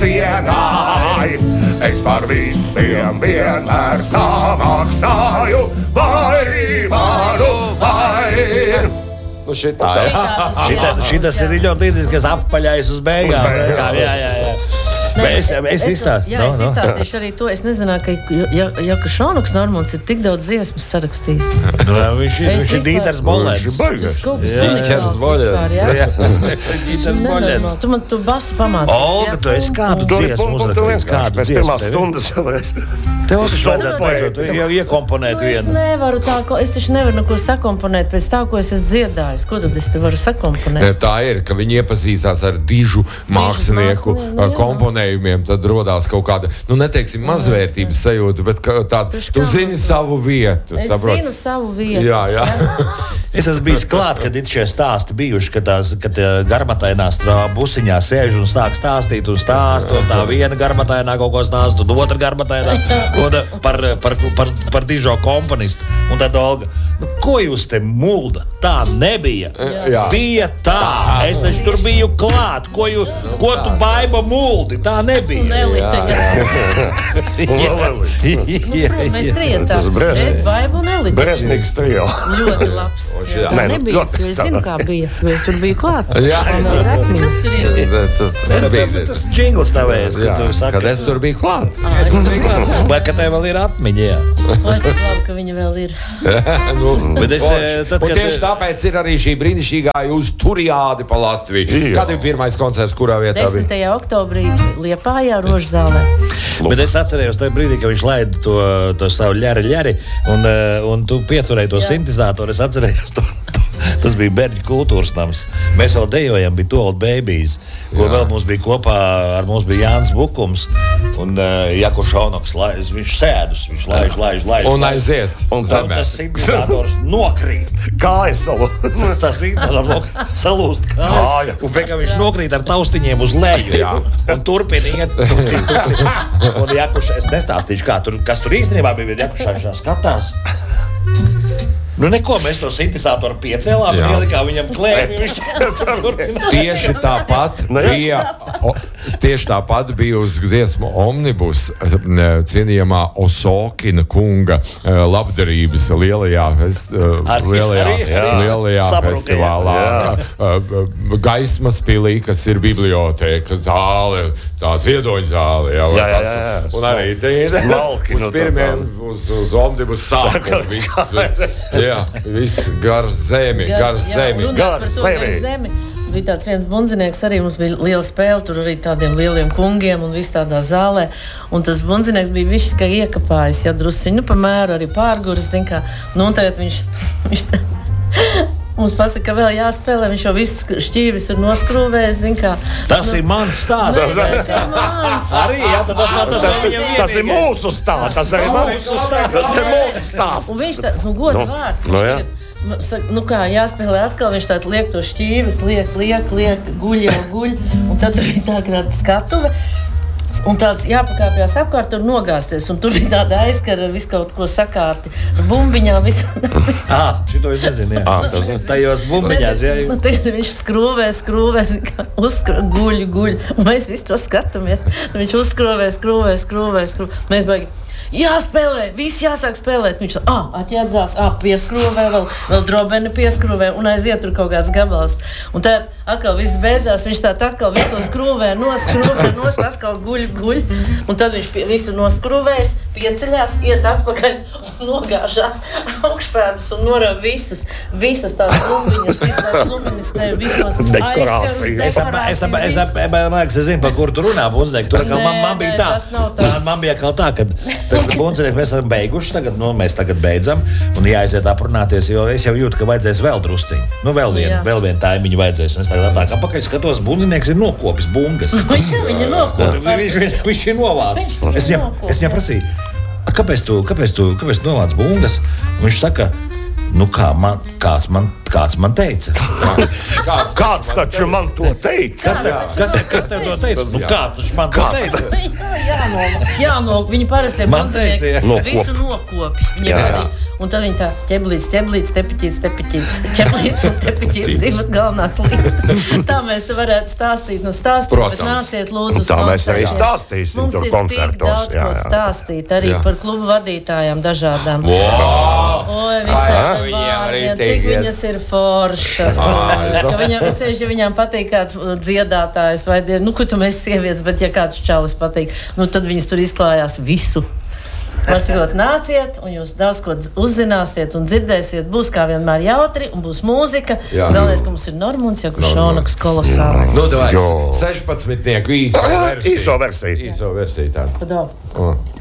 cienāj. Es par visiem vienmēr samaksāju, vai manu vai. Nu šitā, šitas ir ļoti līdzīgs apaļais uz beigām. Jā. Es izstāstīšu arī to. Es nezināju, ka Šonuks Normons ir tik daudz dziesmas sarakstījis. Viņš ir Dīters Bolēns. Tas kaut kas unikāls vispār, jā? Dīters Bolēns. Tu basu pamācies, Olga, tu esi kādu dziesmu uzrakstījis? Kādu dziesmu? Pirmās stundas jau es. Tev vajadzētu jau iekomponēt vienu. Es taču nevaru neko sakomponēt pēc tā, ko es esmu dziedājis. Ko tad es te varu sakomponēt? Tā ir, ka viņi iepazīstās ar dižu mākslinieku komponējumiem, tad rodās kaut kāda, neteiksim mazvērtības sajūta, bet tāda, tu zini savu vietu. Es zinu savu vietu. Jā. Es esmu bijis klāt, kad ir šie stāsti bijuši, kad garmatainās busiņā sēž un sāk stāstīt un stāst, un tā viena garmatainā kaut ko stāst, un otra garmatainā par dižo komponistu. Un tad Olga, ko jūs te mulda? Tā nebija. Jā. Bija tā. Es taču tur biju klāt. Ko tu baiba muldi? Tā nebija. Nelita, mēs trietām. Es baibu un Nelita. Bresnīgs trio. Ļoti labs. Tā nebija, jo es zinu, kā bija. Jo es tur biju klāt. Kas tur ir? Tas džingls tavēs, kad tu saki. Kad es tur biju klāt. Vai ka tev vēl ir atmiņa, jā? Es cik labi, ka viņa vēl ir. Tieši tāpēc ir arī šī brīnišķīgā uz turiādi pa Latviju. Kad ir pirmais koncerts, kurā vietā bija? 10. oktobrī Liepājā, Rožzālē. Bet es atcerējos tajā brīdī, kad viņš laida to savu ļari, un tu pieturēji to sintezātoru. Es atcerējos to. Tas bija Berģu kultūras nams. Mēs vēl dejojam, bija Old Babies, ko vēl mums bija kopā, ar mums bija Jānis Bukums un Jakub Šaunoks. Viņš sēdus, viņš laiž. Un aiziet. Un tas sintezātors nokrīt. Kājas Tas sintezātors salūst kājas. Un pēc kā viņš nokrīt ar taustiņiem uz leju. Un turpina iet. Un Jakuš, es nestāstīšu, kas tur īstenībā bija, bet Jakušā skatās. Neko, mēs to sintezātoru piecēlām un ielikām viņam klēpī. Tieši tāpat bija uz dziesmu Omnibus cienījamā Osokina kunga labdarības lielajā festivālā. Gaismas pilī, kas ir bibliotēka zāle, tā ziedoņa zāle. Un arī te uz pirmiem uz Omnibus sākumu. Jā, viss gar zemi. Bija tāds viens bundzinieks, arī mums bija liela spēle, tur arī tādiem lieliem kungiem un viss tādā zālē. Un tas bundzinieks bija viņš kā iekapājis, drusciņu pa mēru, arī pārguris, zin kā. Un tagad viņš mums pasaka, ka vēl jāspēlē, viņš jau viss šķīvis ir noskrūvējis, zin kā. Tas ir mans stāsts. Tas ir mans. Arī, jā, tas ir mūsu stāsts. Tas ir mūsu stāsts. Un viņš tā, goda vārds. Kā jāspēlē atkal, viņš tā liek to šķīvis, liek, guļ. Un tad tur bija tā skatuve. Un tāds jāpakāpjās apkārt, tur nogāsties. Un tur bija tāda aizkara ar visu kaut ko sakārti. Ar bumbiņām visam. Šito es nezinu, jā. Tajos bumbiņās, jā. Tagad viņš skrūvē, guļ. Un mēs visi to skatāmies. Viņš uzskrūvē. Mēs baigi. Jāspēlē, viss jāsāk spēlēt. Viņš atjēdzās, pieskrūvē, vēl drobeni pieskrūvē un aiziet tur kaut kāds gabals. Un tad atkal viss beidzās, viņš tā atkal visu skrūvē, atkal guļ. Un tad viņš visu noskrūvēs, pieceļās, iet atpakaļ un nogāžās augšpēdus un norāv visas tās lumbiņas, visas tās lumiņas tev, visos aizkarus, dekorācijas. Es zinu, par kuru tu runā, Bundznieki. Tur man bija tā. Tas nav tas. Man bija kā tā, kad Bundznieki mēs esam beiguši, mēs tagad beidzam un jāaiziet aprunāties, jo es jau jūtu, ka vajadzēs vēl drusciņu. Vēl vienu taimiņu vajadzēs. Un es tagad tā apakaļ skatos, Bundznieks ir nokopis bungas. Viņa nokopis. Viņš ir novācis. Es viņam prasīju, kāpēc tu novāc bungas? Un viņš saka, Nu, kāds man teica? Kāds taču man to teica? Kas tev to teica? Nu, kāds taču man to teica? Jānok, viņi parasti Man teica, visu nokopi. Un tad viņi tā ķeblīts, tepiķīts, ķeblīts un tepiķīts, divas galvenās lietas. Tā mēs te varētu stāstīt, bet nāciet lūdzu uz tā mēs arī koncertiem. stāstīsim tur koncertos. Mums ir tik daudz ko stāstīt, arī par klubu vadītājām dažādām. Oi, visādiem vārdiem, cik viņas ir foršas. Viņām patīk kāds dziedātājs vai, kur tu mēs sievietes, bet ja kāds čalis patīk, tad viņas tur izklājās visu. Pasakot, nāciet, un jūs daudz ko uzzināsiet un dzirdēsiet. Būs kā vienmēr jautri, un būs mūzika. Galvenais, ka mums ir Normunds Jakušonaks kolosāls. Nu, davai, 16 īso versiju. Īso versiju tādu.